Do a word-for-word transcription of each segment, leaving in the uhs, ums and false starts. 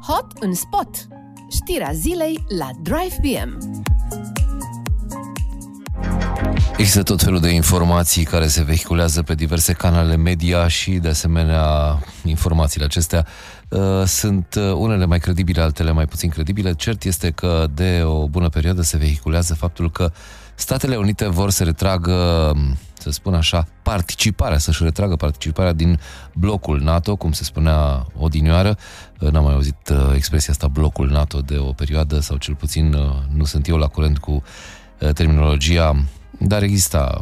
Hot în spot. Știrea zilei la Drive B M. Există tot felul de informații care se vehiculează pe diverse canale media și, de asemenea, informațiile acestea uh, sunt unele mai credibile, altele mai puțin credibile. Cert este că de o bună perioadă se vehiculează faptul că Statele Unite vor să retragă, să spun așa, participarea, să-și retragă participarea din blocul NATO, cum se spunea odinioară. N-am mai auzit uh, expresia asta, blocul NATO, de o perioadă, sau cel puțin uh, nu sunt eu la curent cu uh, terminologia, dar exista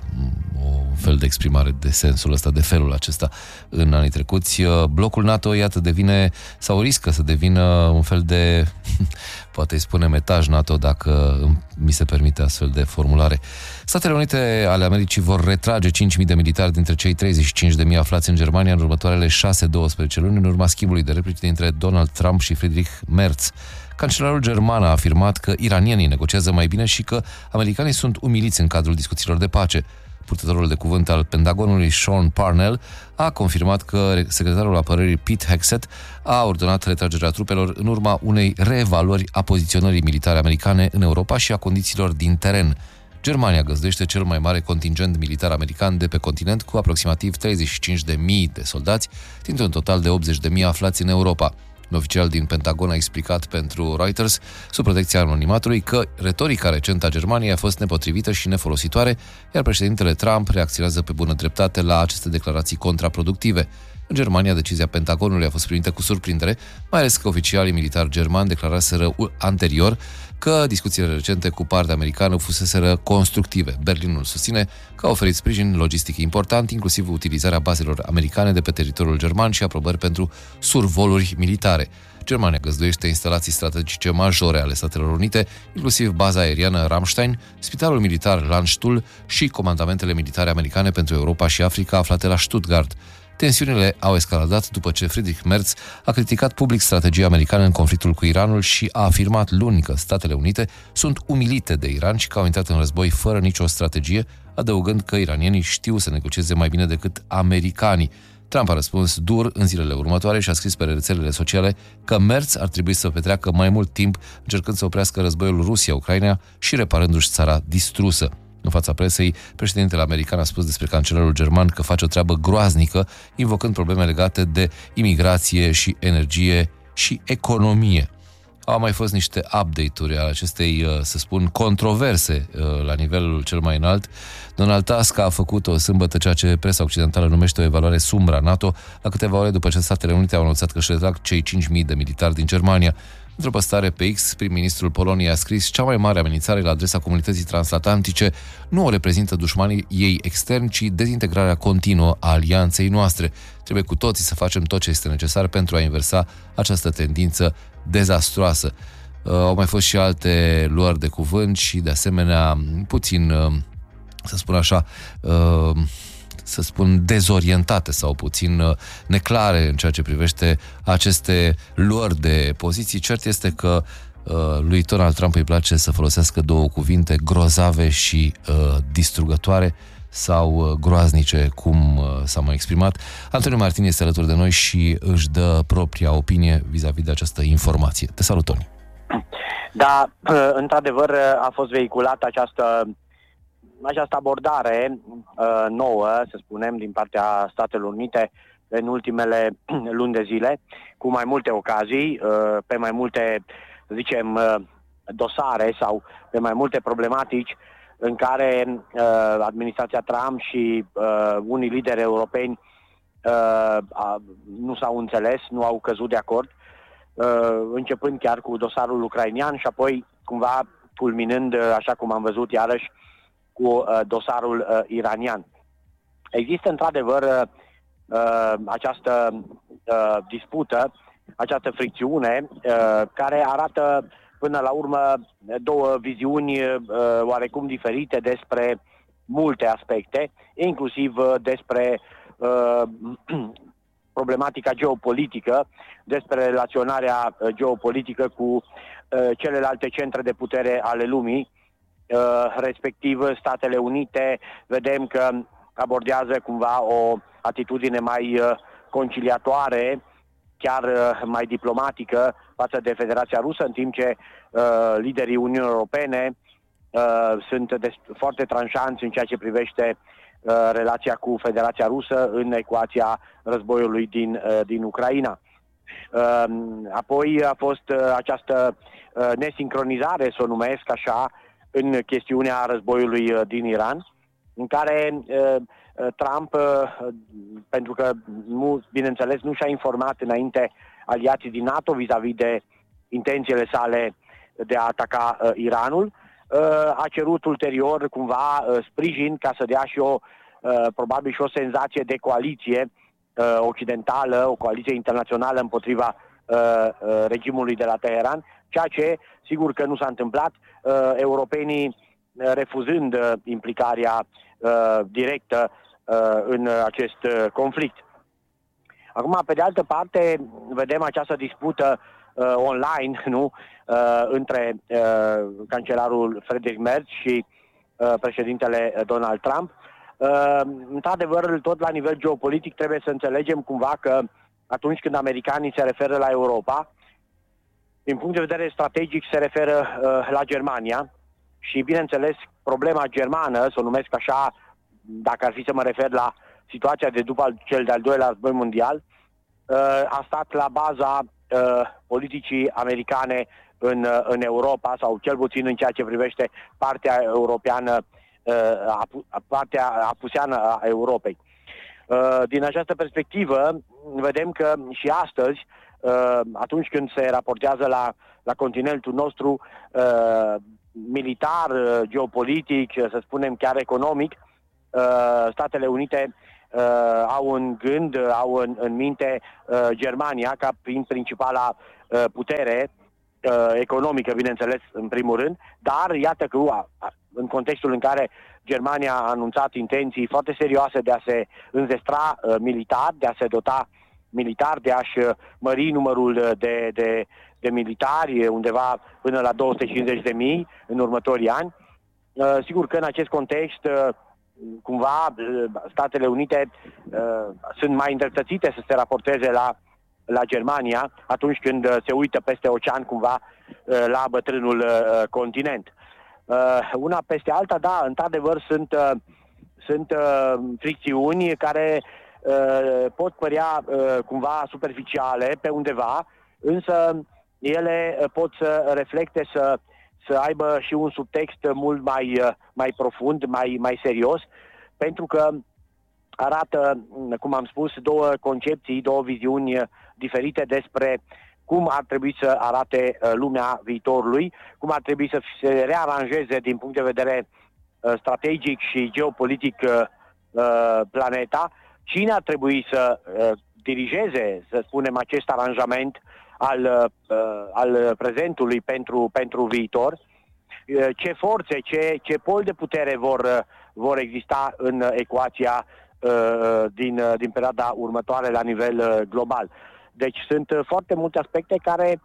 o fel de exprimare de sensul ăsta, de felul acesta în anii trecuți. Blocul NATO, iată, devine, sau riscă să devină un fel de, poate îi spunem etaj NATO, dacă mi se permite astfel de formulare. Statele Unite ale Americii vor retrage cinci mii de militari dintre cei treizeci și cinci de mii aflați în Germania în următoarele șase doisprezece luni, în urma schimbului de replici dintre Donald Trump și Friedrich Merz. Cancelarul german a afirmat că iranienii negociază mai bine și că americanii sunt umiliți în cadrul discuțiilor de pace. Purtătorul de cuvânt al Pentagonului, Sean Parnell, a confirmat că secretarul apărării Pete Hegseth a ordonat retragerea trupelor în urma unei reevaluări a poziționării militare americane în Europa și a condițiilor din teren. Germania găzduiește cel mai mare contingent militar american de pe continent, cu aproximativ treizeci și cinci de mii de soldați, dintr-un total de optzeci de mii aflați în Europa. Un oficial din Pentagon a explicat pentru Reuters, sub protecția anonimatului, că retorica recentă a Germaniei a fost nepotrivită și nefolositoare, iar președintele Trump reacționează pe bună dreptate la aceste declarații contraproductive. În Germania, decizia Pentagonului a fost primită cu surprindere, mai ales că oficialii militari germani declaraseră anterior că discuțiile recente cu partea americană fuseseră constructive. Berlinul susține că a oferit sprijin logistic important, inclusiv utilizarea bazelor americane de pe teritoriul german și aprobări pentru survoluri militare. Germania găzduiește instalații strategice majore ale Statelor Unite, inclusiv baza aeriană Ramstein, spitalul militar Landstuhl și comandamentele militare americane pentru Europa și Africa aflate la Stuttgart. Tensiunile au escaladat după ce Friedrich Merz a criticat public strategia americană în conflictul cu Iranul și a afirmat luni că Statele Unite sunt umilite de Iran și că au intrat în război fără nicio strategie, adăugând că iranienii știu să negocieze mai bine decât americanii. Trump a răspuns dur în zilele următoare și a scris pe rețelele sociale că Merz ar trebui să petreacă mai mult timp încercând să oprească războiul Rusia-Ucraina și reparându-și țara distrusă. În fața presei, președintele american a spus despre cancelarul german că face o treabă groaznică, invocând probleme legate de imigrație și energie și economie. Au mai fost niște update-uri ale acestei, să spun, controverse la nivelul cel mai înalt. Donald Tusk a făcut o sâmbătă ceea ce presa occidentală numește o evaluare sumbră a NATO, la câteva ore după ce Statele Unite au anunțat că își retrag cei cinci mii de militari din Germania. Într-o postare pe X, prim-ministrul Poloniei a scris: cea mai mare amenințare la adresa comunității transatlantice nu o reprezintă dușmanii ei externi, ci dezintegrarea continuă a alianței noastre. Trebuie cu toții să facem tot ce este necesar pentru a inversa această tendință dezastroasă. Uh, au mai fost și alte luări de cuvânt și, de asemenea, puțin, uh, să spun așa, uh, să spun dezorientate sau puțin uh, neclare în ceea ce privește aceste luări de poziții. Cert este că uh, lui Donald Trump îi place să folosească două cuvinte, grozave și uh, distrugătoare sau uh, groaznice, cum uh, s-a mai exprimat. Antonio Martin este alături de noi și își dă propria opinie vis-a-vis de această informație. Te salut, Toni! Da, într-adevăr a fost vehiculată această această abordare uh, nouă, să spunem, din partea Statelor Unite în ultimele luni de zile, cu mai multe ocazii, uh, pe mai multe, zicem, uh, dosare sau pe mai multe problematici în care uh, administrația Trump și uh, unii lideri europeni uh, a, nu s-au înțeles, nu au căzut de acord, uh, începând chiar cu dosarul ucrainian și apoi cumva culminând, uh, așa cum am văzut iarăși, cu uh, dosarul uh, iranian. Există într-adevăr uh, această uh, dispută, această fricțiune uh, care arată până la urmă două viziuni uh, oarecum diferite despre multe aspecte, inclusiv uh, despre uh, problematica geopolitică, despre relaționarea uh, geopolitică cu uh, celelalte centre de putere ale lumii, Uh, respectiv Statele Unite. Vedem că abordează cumva o atitudine mai uh, conciliatoare chiar mai diplomatică față de Federația Rusă, în timp ce uh, liderii Uniunii Europene uh, sunt foarte tranșanți în ceea ce privește uh, relația cu Federația Rusă în ecuația războiului din, uh, din Ucraina. Uh, apoi a fost uh, această uh, nesincronizare, să o numesc așa, în chestiunea războiului uh, din Iran, în care uh, Trump, uh, pentru că, nu, bineînțeles, nu și-a informat înainte aliații din NATO vis-a-vis de intențiile sale de a ataca uh, Iranul, uh, a cerut ulterior cumva uh, sprijin ca să dea și o, uh, probabil și o senzație de coaliție uh, occidentală, o coaliție internațională împotriva uh, uh, regimului de la Teheran, ceea ce, sigur că nu s-a întâmplat, uh, europenii uh, refuzând uh, implicarea uh, directă uh, în acest uh, conflict. Acum, pe de altă parte, vedem această dispută uh, online, nu, uh, între uh, cancelarul Friedrich Merz și uh, președintele Donald Trump. Uh, într-adevăr, tot la nivel geopolitic trebuie să înțelegem cumva că atunci când americanii se referă la Europa, din punct de vedere strategic se referă uh, la Germania și, bineînțeles, problema germană, să o numesc așa, dacă ar fi să mă refer la situația de după cel de-al doilea război mondial, uh, a stat la baza uh, politicii americane în, uh, în Europa, sau cel puțin în ceea ce privește partea europeană, uh, partea apuseană a Europei. Uh, din această perspectivă, vedem că și astăzi, uh, atunci când se raportează la, la continentul nostru, uh, militar, uh, geopolitic, să spunem chiar economic, uh, Statele Unite uh, au în gând, au în, în minte uh, Germania ca prin principala uh, putere uh, economică, bineînțeles, în primul rând, dar iată că uh, în contextul în care Germania a anunțat intenții foarte serioase de a se înzestra uh, militar, de a se dota militar, de a-și mări numărul de, de, de militari undeva până la două sute cincizeci de mii în următorii ani. Uh, sigur că în acest context uh, cumva Statele Unite uh, sunt mai îndreptățite să se raporteze la, la Germania atunci când se uită peste ocean cumva uh, la bătrânul uh, continent. Uh, una peste alta, da, într-adevăr sunt, uh, sunt uh, fricțiuni care uh, pot părea uh, cumva superficiale pe undeva, însă ele uh, pot să reflecte, să să aibă și un subtext mult mai, mai profund, mai, mai serios, pentru că arată, cum am spus, două concepții, două viziuni diferite despre cum ar trebui să arate lumea viitorului, cum ar trebui să se rearanjeze din punct de vedere strategic și geopolitic planeta, cine ar trebui să dirigeze, să spunem, acest aranjament al, al prezentului pentru, pentru viitor, ce forțe, ce, ce pol de putere vor, vor exista în ecuația din, din perioada următoare la nivel global. Deci sunt foarte multe aspecte care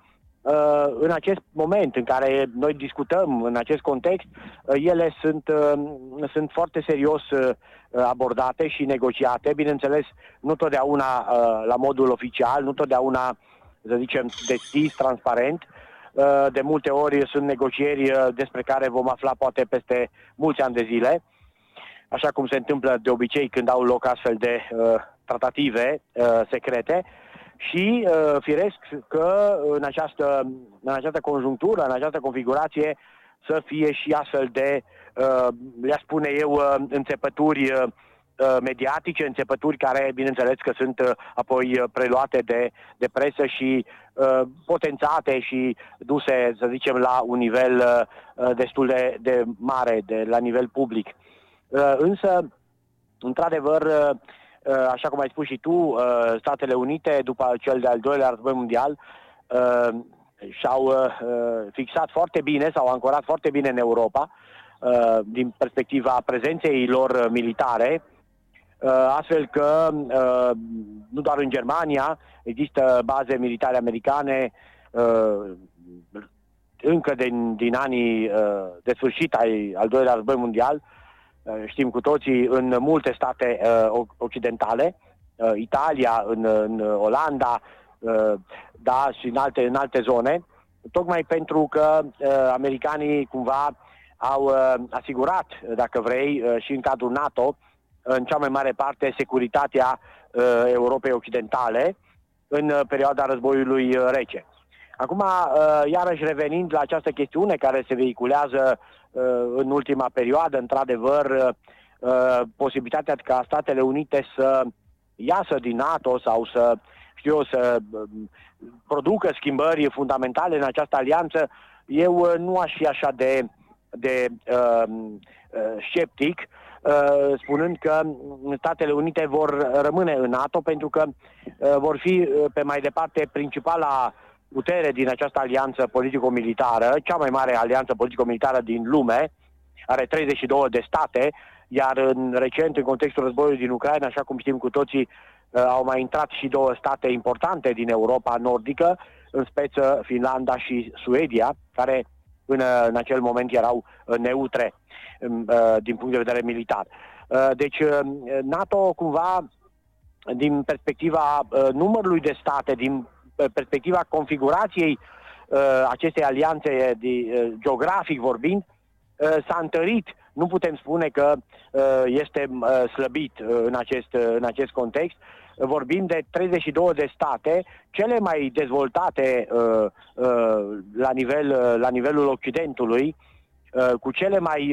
în acest moment în care noi discutăm, în acest context, ele sunt, sunt foarte serios abordate și negociate, bineînțeles, nu totdeauna la modul oficial, nu totdeauna, să zicem, deschis, transparent. De multe ori sunt negocieri despre care vom afla poate peste mulți ani de zile, așa cum se întâmplă de obicei când au loc astfel de uh, tratative uh, secrete. Și uh, firesc că în această, în această conjunctură, în această configurație, să fie și astfel de, uh, le-aș spune eu, uh, înțepături uh, mediatice, înțepături care, bineînțeles, că sunt uh, apoi preluate de, de presă și uh, potențate și duse, să zicem, la un nivel uh, destul de, de mare, de, la nivel public. Uh, însă, într-adevăr, uh, așa cum ai spus și tu, Statele Unite, după cel de-al doilea război mondial, și-au fixat foarte bine, s-au ancorat foarte bine în Europa, din perspectiva prezenței lor militare, astfel că nu doar în Germania există baze militare americane încă din, din anii de sfârșit ai al doilea război mondial. Știm cu toții, în multe state uh, occidentale, uh, Italia, în, în Olanda, da, și în alte, în alte zone, tocmai pentru că americanii cumva au asigurat, dacă vrei, și în cadrul NATO, în cea mai mare parte, securitatea Europei Occidentale în perioada războiului rece. Acum, iarăși revenind la această chestiune care se vehiculează în ultima perioadă, într-adevăr, posibilitatea ca Statele Unite să iasă din NATO sau să, știu eu, să producă schimbări fundamentale în această alianță, eu nu aș fi așa de, de uh, sceptic, uh, spunând că Statele Unite vor rămâne în NATO pentru că uh, vor fi pe mai departe principala putere din această alianță politico-militară, cea mai mare alianță politico-militară din lume, are treizeci și două de state, iar în recent, în contextul războiului din Ucraina, așa cum știm cu toții, au mai intrat și două state importante din Europa nordică, în speță Finlanda și Suedia, care până în acel moment erau neutre din punct de vedere militar. Deci NATO cumva, din perspectiva numărului de state, din perspectiva configurației acestei alianțe geografic vorbind, s-a întărit. Nu putem spune că este slăbit în acest, în acest context. Vorbim de treizeci și două de state, cele mai dezvoltate la, nivel, la nivelul Occidentului, cu cele mai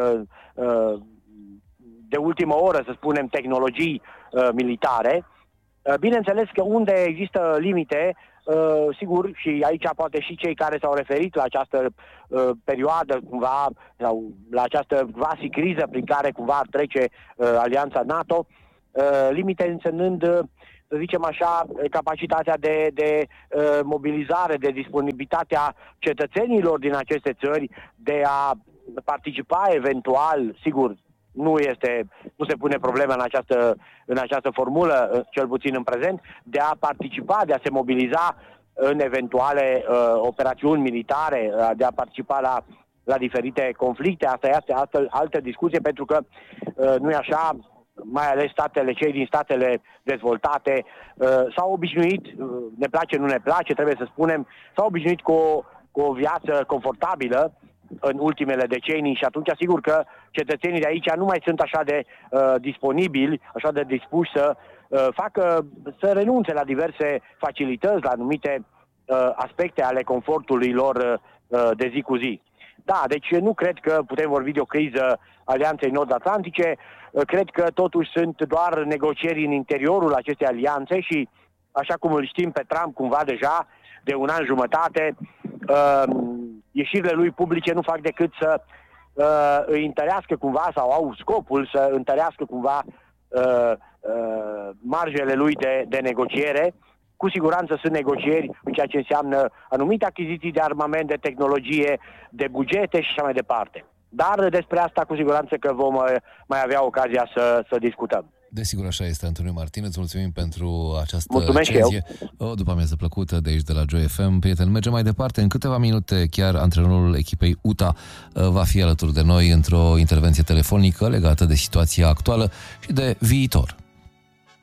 de ultimă oră, să spunem, tehnologii militare. Bineînțeles că unde există limite, Uh, sigur, și aici poate și cei care s-au referit la această uh, perioadă, cumva, sau la această quasi criză prin care cumva ar trece uh, alianța NATO, uh, limite însemnând, uh, să zicem așa, capacitatea de, de uh, mobilizare, de disponibilitatea cetățenilor din aceste țări de a participa eventual, sigur, nu este, nu se pune problema în această, în această formulă, cel puțin în prezent, de a participa, de a se mobiliza în eventuale uh, operațiuni militare, uh, de a participa la, la diferite conflicte. Asta este altă, altă discuție, pentru că uh, nu e așa, mai ales statele, cei din statele dezvoltate uh, s-au obișnuit, uh, ne place, nu ne place, trebuie să spunem, s-au obișnuit cu o, cu o viață confortabilă în ultimele decenii și atunci sigur că cetățenii de aici nu mai sunt așa de uh, disponibili, așa de dispuși să uh, facă, să renunțe la diverse facilități, la anumite uh, aspecte ale confortului lor uh, de zi cu zi. Da, deci nu cred că putem vorbi de o criză Alianței Nord-Atlantice, uh, cred că totuși sunt doar negocieri în interiorul acestei alianțe și, așa cum îl știm pe Trump cumva deja de un an jumătate, uh, ieșirile lui publice nu fac decât să uh, îi întărească cumva sau au scopul să întărească cumva uh, uh, marjele lui de, de negociere. Cu siguranță sunt negocieri în ceea ce înseamnă anumite achiziții de armament, de tehnologie, de bugete și așa mai departe. Dar despre asta cu siguranță că vom mai avea ocazia să, să discutăm. Desigur, așa este, Antonio Martin. Îți mulțumim pentru această Mulțumesc recenzie. O după amiază plăcută de aici, de la Joy F M. Prieteni, mergem mai departe. În câteva minute, chiar antrenorul echipei U T A va fi alături de noi într-o intervenție telefonică legată de situația actuală și de viitor.